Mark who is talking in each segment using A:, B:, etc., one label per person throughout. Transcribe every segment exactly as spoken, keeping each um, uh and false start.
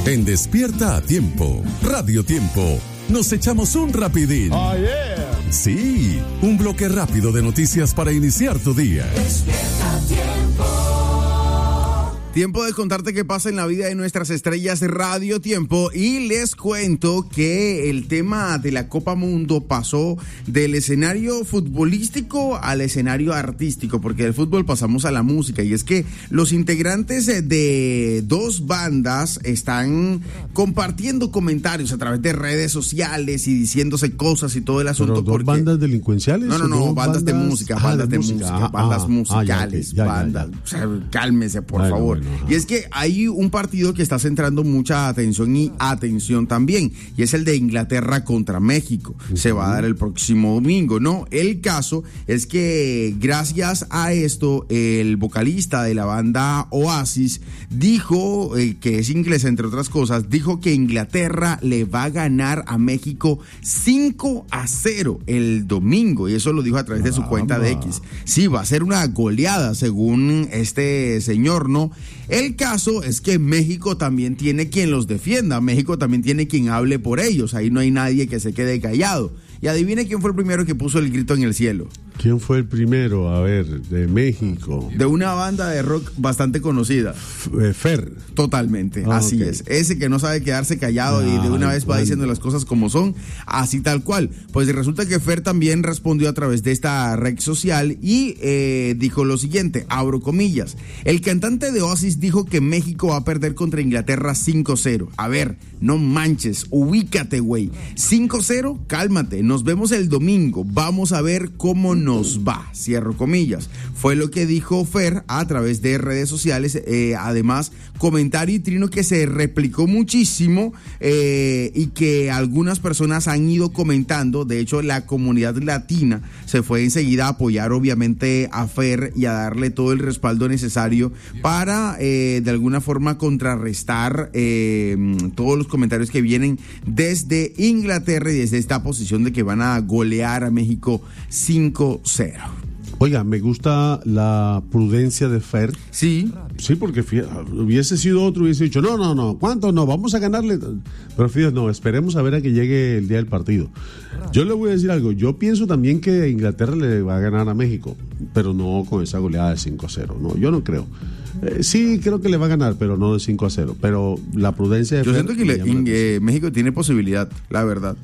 A: En Despierta a Tiempo, Radio Tiempo, nos echamos un rapidín.
B: Oh, yeah.
A: Sí, un bloque rápido de noticias para iniciar tu día.
C: Despierta a Tiempo.
D: Tiempo de contarte qué pasa en la vida de nuestras estrellas de Radio Tiempo, y les cuento que el tema de la Copa Mundo pasó del escenario futbolístico al escenario artístico, porque del fútbol pasamos a la música, y es que los integrantes de dos bandas están compartiendo comentarios a través de redes sociales y diciéndose cosas y todo el asunto.
B: ¿Pero dos
D: porque...
B: bandas delincuenciales?
D: No, no, no,
B: no
D: bandas, bandas de música,
B: ah,
D: bandas de,
B: de
D: música,
B: música,
D: bandas
B: ah,
D: musicales,
B: ah, ya, ya,
D: bandas.
B: ya, ya.
D: O sea, cálmese, por
B: bueno,
D: favor.
B: Bueno,
D: y es que hay un partido que está centrando mucha atención y atención también, y es el de Inglaterra contra México. Uh-huh. Se va a dar el próximo domingo, ¿no? El caso es que gracias a esto, el vocalista de la banda Oasis dijo, eh, que es inglés entre otras cosas, dijo que Inglaterra le va a ganar a México cinco a cero el domingo, y eso lo dijo a través de su cuenta de X. Sí, va a ser una goleada según este señor, ¿no? El caso es que México también tiene quien los defienda, México también tiene quien hable por ellos, ahí no hay nadie que se quede callado. Y adivine quién fue el primero que puso el grito en el cielo.
B: ¿Quién fue el primero? A ver, de México.
D: De una banda de rock bastante conocida.
B: F- Fer.
D: Totalmente,
B: ah,
D: así
B: okay.
D: es. Ese que no sabe quedarse callado Ay, y de una vez va diciendo las cosas como son, así tal cual. Pues resulta que Fer también respondió a través de esta red social y eh, dijo lo siguiente, abro comillas. El cantante de Oasis dijo que México va a perder contra Inglaterra cinco cero. A ver, no manches, ubícate, güey. cinco cero, cálmate, nos vemos el domingo, vamos a ver cómo nos va, cierro comillas. Fue lo que dijo Fer a través de redes sociales, eh, además comentario y trino que se replicó muchísimo, eh, y que algunas personas han ido comentando. De hecho, la comunidad latina se fue enseguida a apoyar obviamente a Fer y a darle todo el respaldo necesario para eh, de alguna forma contrarrestar eh, todos los comentarios que vienen desde Inglaterra y desde esta posición de que van a golear a México cinco cero.
B: Oiga, me gusta la prudencia de Fer.
D: Sí.
B: Sí, porque fíjate, hubiese sido otro, hubiese dicho, no, no, no, ¿cuánto? No, vamos a ganarle. Pero fíjate, no, esperemos a ver a que llegue el día del partido. Yo le voy a decir algo, yo pienso también que Inglaterra le va a ganar a México, pero no con esa goleada de cinco a cero, no, yo no creo. Eh, sí, creo que le va a ganar, pero no de cinco a cero, pero la prudencia de
D: Yo
B: Fer...
D: siento que le, in, eh, México tiene posibilidad, la verdad.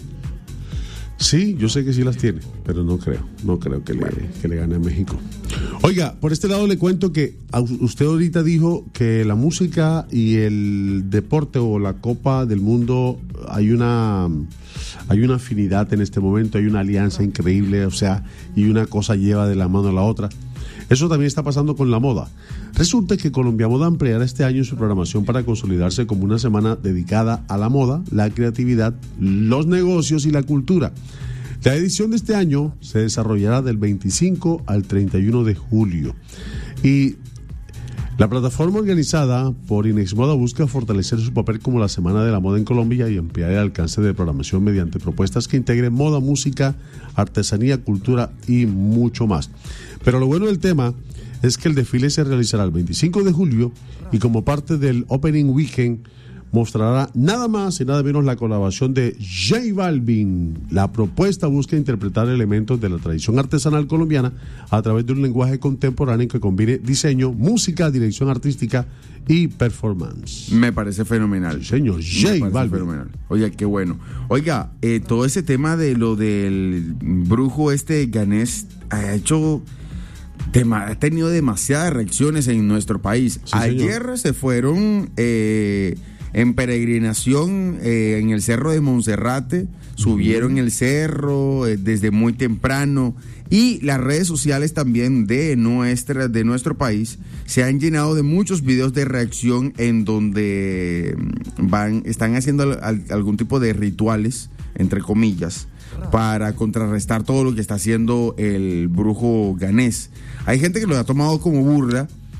B: Sí, yo sé que sí las tiene, pero no creo, no creo que le, que le gane a México. Oiga, por este lado le cuento que usted ahorita dijo que la música y el deporte o la Copa del Mundo hay una hay una afinidad en este momento, hay una alianza increíble, o sea, y una cosa lleva de la mano a la otra. Eso también está pasando con la moda. Resulta que Colombia Moda ampliará este año su programación para consolidarse como una semana dedicada a la moda, la creatividad, los negocios y la cultura. La edición de este año se desarrollará del veinticinco al treinta y uno de julio. Y la plataforma organizada por Inexmoda busca fortalecer su papel como la Semana de la Moda en Colombia y ampliar el alcance de programación mediante propuestas que integren moda, música, artesanía, cultura y mucho más. Pero lo bueno del tema es que el desfile se realizará el veinticinco de julio y como parte del Opening Weekend mostrará nada más y nada menos la colaboración de J Balvin. La propuesta busca interpretar elementos de la tradición artesanal colombiana a través de un lenguaje contemporáneo que combine diseño, música, dirección artística y performance.
D: Me parece fenomenal.
B: Sí, señor, J Balvin.
D: Fenomenal. Oiga, qué bueno. Oiga, eh, todo ese tema de lo del brujo este Ganés ha hecho... ha tenido demasiadas reacciones en nuestro país. Sí, ayer señor. Se fueron eh, en peregrinación eh, en el cerro de Monserrate, subieron uh-huh. el cerro eh, desde muy temprano, y las redes sociales también de nuestra de nuestro país se han llenado de muchos videos de reacción en donde van están haciendo al, algún tipo de rituales, entre comillas, para contrarrestar todo lo que está haciendo el brujo Ganés. Hay gente que lo ha tomado como burla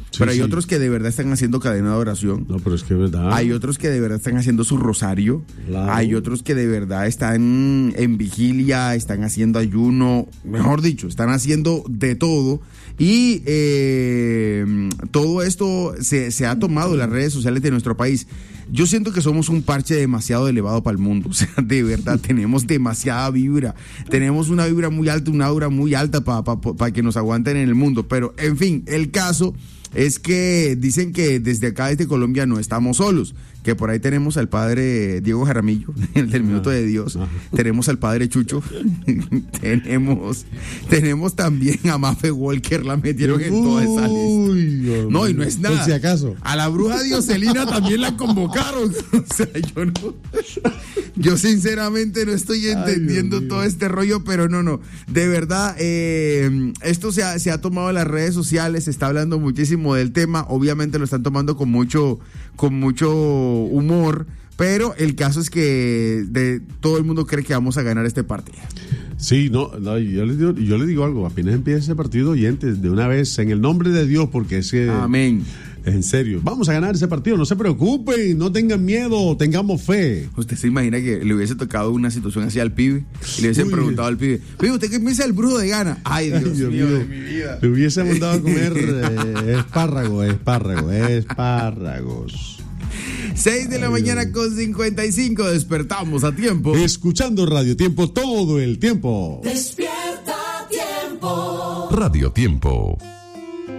B: Sí,
D: pero hay
B: sí.
D: otros que de verdad están haciendo cadena de oración.
B: No, pero es que es verdad.
D: Hay otros que de verdad están haciendo su rosario.
B: Claro.
D: Hay otros que de verdad están en vigilia, están haciendo ayuno. Mejor dicho, están haciendo de todo. Y eh, todo esto se, se ha tomado en las redes sociales de nuestro país. Yo siento que somos un parche demasiado elevado para el mundo. O sea, de verdad, tenemos demasiada vibra. Tenemos una vibra muy alta, una aura muy alta para pa, pa, pa que nos aguanten en el mundo. Pero, en fin, el caso es que dicen que desde acá, desde Colombia, no estamos solos. Que por ahí tenemos al padre Diego Jaramillo, el del Minuto de Dios. Tenemos al padre Chucho. tenemos tenemos también a Mafe Walker, la metieron en toda esa lista. No, y no es nada.
B: Por si acaso.
D: A la bruja Dioselina también la convocaron. O sea, yo no. Yo sinceramente no estoy entendiendo Ay, todo este rollo, pero no, no. De verdad, eh, esto se ha, se ha tomado en las redes sociales, se está hablando muchísimo del tema. Obviamente lo están tomando con mucho, con mucho humor, pero el caso es que de, todo el mundo cree que vamos a ganar este partido.
B: Sí, no, no yo, les digo, yo les digo algo, apenas empieza ese partido, oyentes, de una vez, en el nombre de Dios, porque es que...
D: Amén.
B: En serio, vamos a ganar ese partido, no se preocupen, no tengan miedo, tengamos fe.
D: ¿Usted se imagina que le hubiese tocado una situación así al pibe y le hubiesen Uy. preguntado al pibe, pibe, ¿usted qué piensa del brujo de Ghana? Ay, Dios, Ay, Dios mío, mío de mi vida.
B: Le hubiese mandado a comer eh, espárrago, espárrago, espárragos.
D: seis de la Ay, mañana con cincuenta y cinco, despertamos a tiempo.
B: Escuchando Radio Tiempo todo el tiempo.
A: Despierta Tiempo. Radio Tiempo.